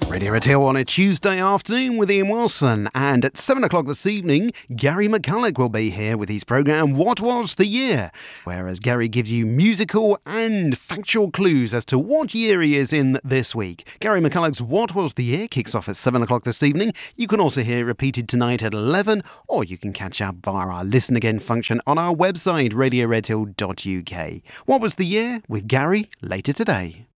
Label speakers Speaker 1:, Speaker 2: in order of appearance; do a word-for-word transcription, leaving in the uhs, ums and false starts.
Speaker 1: Radio Red Hill on a Tuesday afternoon with Ian Wilson, and at seven o'clock this evening, Gary McCulloch will be here with his programme What Was the Year, whereas Gary gives you musical and factual clues as to what year he is in this week. Gary McCulloch's What Was the Year kicks off at seven o'clock this evening. You can also hear it repeated tonight at eleven, or you can catch up via our Listen Again function on our website, radio red hill dot u k. What Was the Year with Gary later today.